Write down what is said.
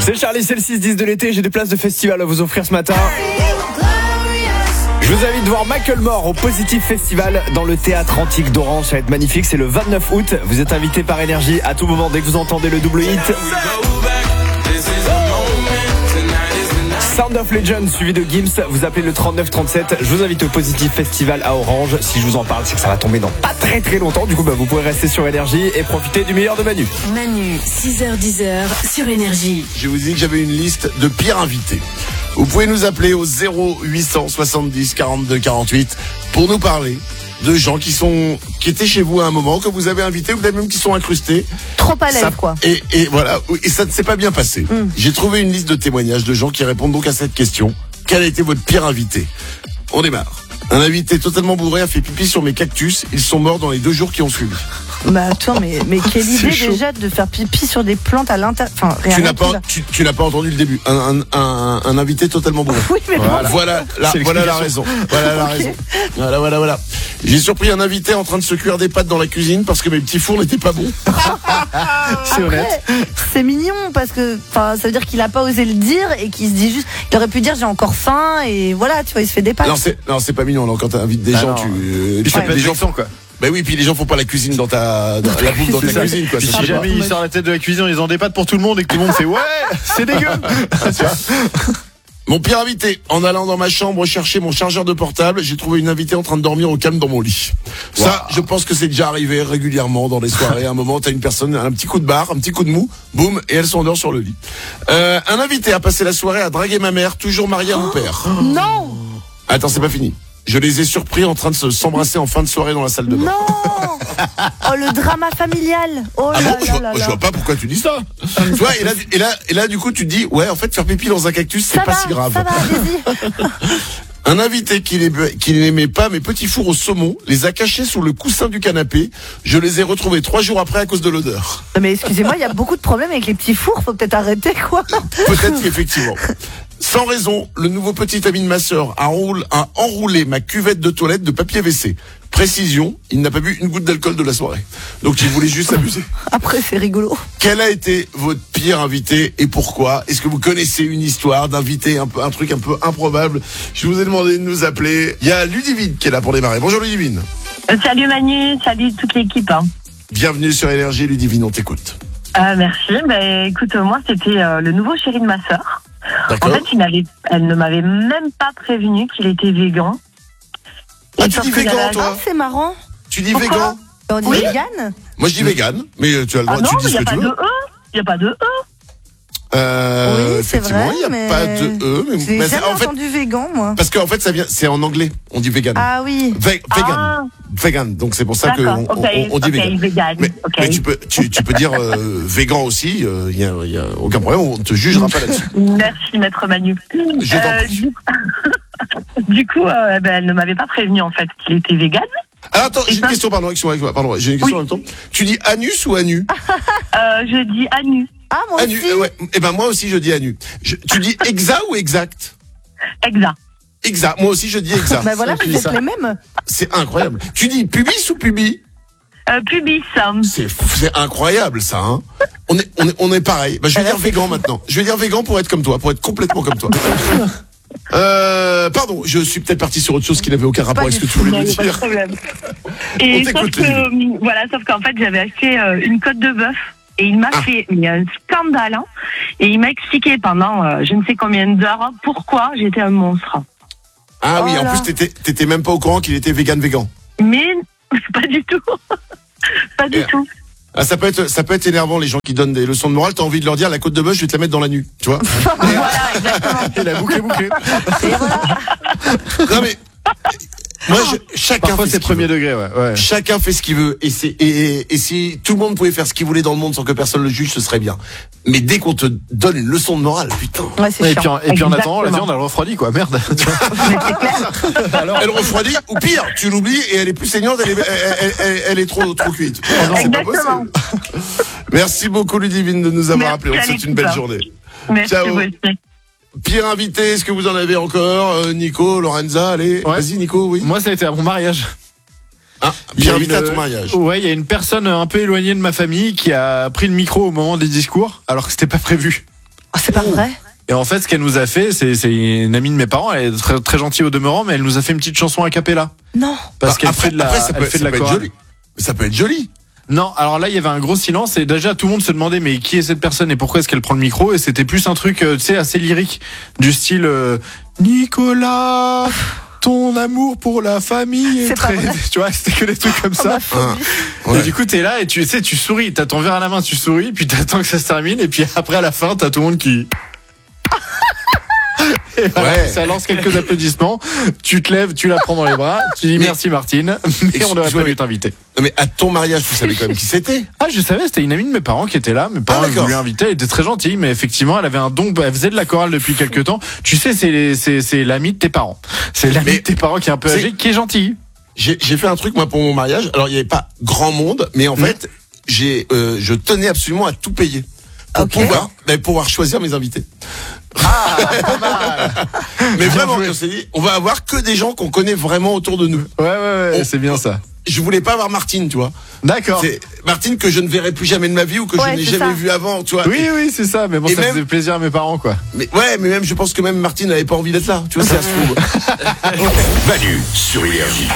C'est Charlie, c'est le 6-10 de l'été. J'ai des places de festival à vous offrir ce matin. Je vous invite voir Macklemore au Positif Festival dans le théâtre antique d'Orange. Ça va être magnifique, c'est le 29 août. Vous êtes invité par Énergie à tout moment dès que vous entendez le double hit. Sound of Legend suivi de Gims, vous appelez le 3937. Je vous invite au Positif Festival à Orange. Si je vous en parle, c'est que ça va tomber dans pas très longtemps. Du coup, vous pourrez rester sur Énergie et profiter du meilleur de Manu. Manu, 6h-10h sur Énergie. Je vous dis que j'avais une liste de pires invités. Vous pouvez nous appeler au 0800 70 42 48 pour nous parler de gens qui étaient chez vous à un moment, que vous avez invités ou peut-être même qui sont incrustés. Trop à l'aise, quoi. Et voilà, et ça ne s'est pas bien passé. J'ai trouvé une liste de témoignages de gens qui répondent donc à cette question. Quel a été votre pire invité? On démarre. Un invité totalement bourré a fait pipi sur mes cactus. Ils sont morts dans les 2 jours qui ont suivi. Bah attends, mais quelle idée chaud. déjà de faire pipi sur des plantes à l'intérieur. Enfin, Tu n'as pas entendu le début. Un invité totalement bourré. Oui, mais Voilà la raison. Voilà la raison. Voilà. J'ai surpris un invité en train de se cuire des pâtes dans la cuisine parce que mes petits fours n'étaient pas bons. C'est honnête. C'est mignon parce que ça veut dire qu'il a pas osé le dire et qu'il se dit juste, il aurait pu dire j'ai encore faim et voilà, tu vois, il se fait des pâtes. Non, c'est pas mignon. Non, quand tu invites des gens, des gens font quoi. Bah oui, puis les gens font pas la cuisine dans la bouffe dans ta cuisine, quoi. Puis si jamais il sort la tête de la cuisine, ils ont des pâtes pour tout le monde et que tout le monde fait ouais, c'est dégueu. Mon pire invité, en allant dans ma chambre chercher mon chargeur de portable, j'ai trouvé une invitée en train de dormir au calme dans mon lit. Ça, je pense que c'est déjà arrivé régulièrement dans les soirées. À un moment, t'as une personne, un petit coup de barre, un petit coup de mou, boum, et elle s'endort sur le lit. Un invité a passé la soirée à draguer ma mère, toujours mariée à mon père. Non. Attends, c'est pas fini. Je les ai surpris en train de s'embrasser en fin de soirée dans la salle de bain. Non. Oh, le drama familial. Oh là là. Je vois pas pourquoi tu dis ça. Tu vois, et là, du coup, tu te dis, ouais, en fait, faire pipi dans un cactus, c'est pas si grave. Ça va, allez-y. Un invité qui n'aimait pas mes petits fours au saumon les a cachés sous le coussin du canapé. Je les ai retrouvés 3 jours après à cause de l'odeur. Non, mais excusez-moi, il y a beaucoup de problèmes avec les petits fours. Faut peut-être arrêter, quoi. Peut-être qu'effectivement. Sans raison, le nouveau petit ami de ma sœur a enroulé ma cuvette de toilette de papier WC. Précision, il n'a pas bu une goutte d'alcool de la soirée. Donc il voulait juste s'amuser. Après, c'est rigolo. Quel a été votre pire invité et pourquoi? Est-ce que vous connaissez une histoire d'invité, un truc un peu improbable? Je vous ai demandé de nous appeler. Il y a Ludivine qui est là pour démarrer. Bonjour Ludivine. Salut Manu, salut toute l'équipe. Bienvenue sur Énergie, Ludivine, on t'écoute. Merci. Écoute, moi c'était le nouveau chéri de ma sœur. D'accord. En fait, elle ne m'avait même pas prévenu qu'il était végan. Ah, tu dis végan, toi? Ah, c'est marrant. Tu dis Pourquoi? végan? On dit vegan. Moi, je dis vegan, mais tu as le droit, Non, tu dis il ce n'y que a tu pas de veux. E. Il n'y a pas de E. Oui, c'est Effectivement, vrai, il n'y a mais pas de E. J'ai Mais jamais en fait, entendu végan, moi. parce qu'en fait, c'est en anglais. On dit vegan. Ah oui. Vegan. Ah. Vegan. Donc c'est pour ça D'accord, on dit vegan. vegan. Mais tu peux dire végan aussi. Il y a aucun problème. On te jugera pas là-dessus. Merci maître Manu. Je t'en prie. Du coup, elle ne m'avait pas prévenu en fait qu'il était vegan. Ah, attends, j'ai une question, pardon, j'ai une question en même temps. Tu dis anus ou anu? Je dis anu. Ah, moi Anu, aussi. ouais. Eh ben moi aussi je dis anu. Tu dis exa ou exact? Exact. Exact. Moi aussi je dis exact. Bah voilà, vous êtes les mêmes. C'est incroyable. Tu dis pubis ou pubi? Pubis. C'est incroyable ça, hein. On est pareil. Bah, je vais dire végan maintenant. Je vais dire végan pour être comme toi, pour être complètement comme toi. Pardon, je suis peut-être parti sur autre chose qui n'avait aucun rapport avec ce que tu voulais me Pas de dire. problème. On Et t'écoute, sauf qu'en fait j'avais acheté une côte de bœuf et il m'a fait un scandale et il m'a expliqué pendant je ne sais combien d'heures pourquoi j'étais un monstre. Ah oui, en Voilà. plus t'étais même pas au courant qu'il était vegan. Mais pas du tout. Pas du tout. Ah, ça peut être énervant les gens qui donnent des leçons de morale. T'as envie de leur dire la côte de bœuf, je vais te la mettre dans la nuit, tu vois. Voilà, exactement. Et la boucle est bouclée. Non mais moi chacun Parfois fait c'est ce qu'il premier veut. degré, ouais. Chacun fait ce qu'il veut et si tout le monde pouvait faire ce qu'il voulait dans le monde sans que personne le juge, ce serait bien. Mais dès qu'on te donne une leçon de morale, putain. Ouais, c'est Et puis, chiant. en attendant, la Exactement. viande elle refroidit quoi, merde. Tu vois. Mais c'est clair. Elle refroidit ou pire, tu l'oublies et elle est plus saignante, elle est trop cuite. Oh non, c'est pas Exactement. possible. Merci beaucoup Ludivine de nous avoir Merci appelés. On te à souhaite une belle l'équipe. journée. Merci Ciao. vous aussi. Pire invité, est-ce que vous en avez encore? Nico, Lorenza, allez, Ouais. vas-y Nico, oui. Moi ça a été à mon mariage. Ah, Il y a pire invité à une- ton mariage. Ouais, il y a une personne un peu éloignée de ma famille qui a pris le micro au moment des discours alors que c'était pas prévu. Oh, c'est pas vrai. Et en fait, ce qu'elle nous a fait, c'est une amie de mes parents, elle est très, très gentille au demeurant, mais elle nous a fait une petite chanson a cappella. Non. Parce qu'elle Après, fait de la, ça peut elle fait de la être chorale. joli. Ça peut être joli. Non, alors là, il y avait un gros silence et déjà tout le monde se demandait mais qui est cette personne et pourquoi est-ce qu'elle prend le micro, et c'était plus un truc, tu sais, assez lyrique, du style Nicolas, ton amour pour la famille est C'est pas très... vrai. Tu vois, c'était que des trucs comme ça. Ouais. Et du coup, t'es là et tu sais, tu souris, t'as ton verre à la main, tu souris, puis t'attends que ça se termine, et puis après à la fin, t'as tout le monde qui... Et voilà, Ouais. ça lance quelques applaudissements, tu te lèves, tu la prends dans les bras, tu dis merci Martine, mais on n'aurait pas dû t'inviter. Non, mais à ton mariage, tu savais quand même qui c'était. Ah, je savais, c'était une amie de mes parents qui était là. Mes parents d'accord. voulaient l'inviter, elle était très gentille, mais effectivement, elle avait un don, elle faisait de la chorale depuis quelques temps. Tu sais, c'est l'ami de tes parents. C'est l'ami Mais de tes parents qui est un peu c'est- âgé, qui est gentil. J'ai fait un truc moi pour mon mariage. Alors il n'y avait pas grand monde, mais en fait, je tenais absolument à tout payer pour pouvoir choisir mes invités. Mais vraiment, on s'est dit, on va avoir que des gens qu'on connaît vraiment autour de nous. Ouais, c'est bien ça. Je voulais pas avoir Martine, tu vois. D'accord. C'est Martine que je ne verrai plus jamais de ma vie ou que Ouais, je n'ai c'est jamais ça. vue avant, tu vois. Oui, c'est ça, mais bon, Et ça même- faisait plaisir à mes parents, quoi. Mais ouais, mais même je pense que même Martine n'avait pas envie d'être là, tu vois, ça se trouve. Manu sur Énergie.